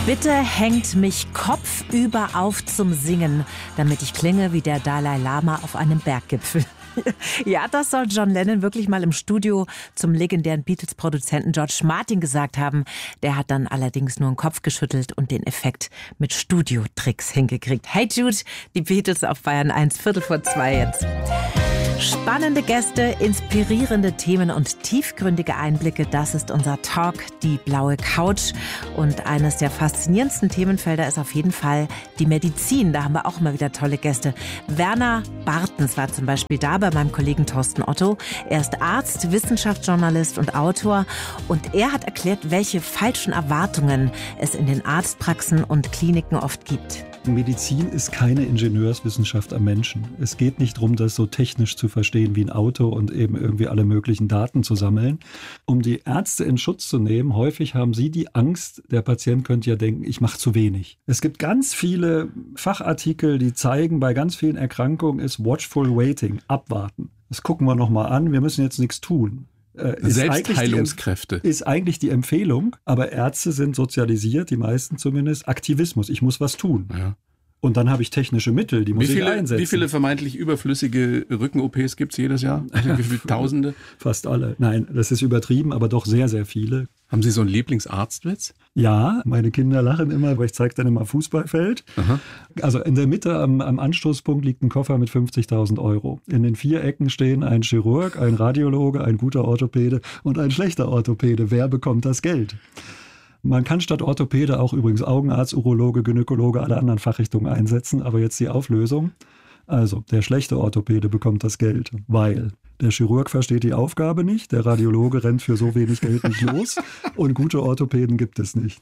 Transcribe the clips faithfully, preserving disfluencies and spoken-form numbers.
Bitte hängt mich kopfüber auf zum Singen, damit ich klinge wie der Dalai Lama auf einem Berggipfel. Ja, das soll John Lennon wirklich mal im Studio zum legendären Beatles-Produzenten George Martin gesagt haben. Der hat dann allerdings nur den Kopf geschüttelt und den Effekt mit Studiotricks hingekriegt. Hey Jude, die Beatles auf Bayern eins, Viertel vor zwei jetzt. Spannende Gäste, inspirierende Themen und tiefgründige Einblicke, das ist unser Talk, die blaue Couch. Und eines der faszinierendsten Themenfelder ist auf jeden Fall die Medizin. Da haben wir auch immer wieder tolle Gäste. Werner Bartens war zum Beispiel da bei meinem Kollegen Thorsten Otto. Er ist Arzt, Wissenschaftsjournalist und Autor. Und er hat erklärt, welche falschen Erwartungen es in den Arztpraxen und Kliniken oft gibt. Medizin ist keine Ingenieurswissenschaft am Menschen. Es geht nicht darum, das so technisch zu verstehen wie ein Auto und eben irgendwie alle möglichen Daten zu sammeln. Um die Ärzte in Schutz zu nehmen, häufig haben sie die Angst, der Patient könnte ja denken, ich mache zu wenig. Es gibt ganz viele Fachartikel, die zeigen, bei ganz vielen Erkrankungen ist watchful waiting, abwarten. Das gucken wir nochmal an, wir müssen jetzt nichts tun. Ist Selbstheilungskräfte. Eigentlich die, ist eigentlich die Empfehlung, aber Ärzte sind sozialisiert, die meisten zumindest, Aktivismus, ich muss was tun. Ja. Und dann habe ich technische Mittel, die muss wie viele, ich einsetzen. Wie viele vermeintlich überflüssige Rücken-O Ps gibt es jedes Jahr? Also wie viele Tausende? Fast alle. Nein, das ist übertrieben, aber doch sehr, sehr viele. Haben Sie so einen Lieblingsarztwitz? Ja, meine Kinder lachen immer, weil ich zeige dann immer Fußballfeld. Aha. Also in der Mitte am, am Anstoßpunkt liegt ein Koffer mit fünfzigtausend Euro. In den vier Ecken stehen ein Chirurg, ein Radiologe, ein guter Orthopäde und ein schlechter Orthopäde. Wer bekommt das Geld? Man kann statt Orthopäde auch übrigens Augenarzt, Urologe, Gynäkologe, alle anderen Fachrichtungen einsetzen. Aber jetzt die Auflösung. Also, der schlechte Orthopäde bekommt das Geld, weil der Chirurg versteht die Aufgabe nicht, der Radiologe rennt für so wenig Geld nicht los und gute Orthopäden gibt es nicht.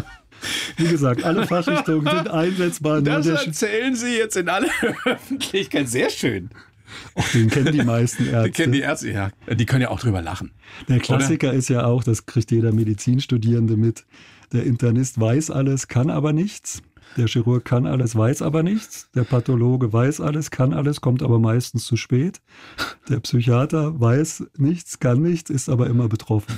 Wie gesagt, alle Fachrichtungen sind einsetzbar. Das erzählen Sie jetzt in aller Öffentlichkeit. Sehr schön. Auch den kennen die meisten Ärzte. Die kennen die Ärzte, ja. Die können ja auch drüber lachen. Der Klassiker Oder? ist ja auch, das kriegt jeder Medizinstudierende mit. Der Internist weiß alles, kann aber nichts. Der Chirurg kann alles, weiß aber nichts. Der Pathologe weiß alles, kann alles, kommt aber meistens zu spät. Der Psychiater weiß nichts, kann nichts, ist aber immer betroffen.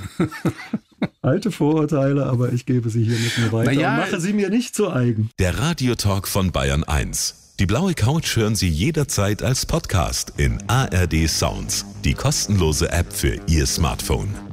Alte Vorurteile, aber ich gebe sie hier nicht mehr weiter naja, und mache sie mir nicht zu eigen. Der Radiotalk von Bayern eins. Die blaue Couch hören Sie jederzeit als Podcast in A R D Sounds, die kostenlose App für Ihr Smartphone.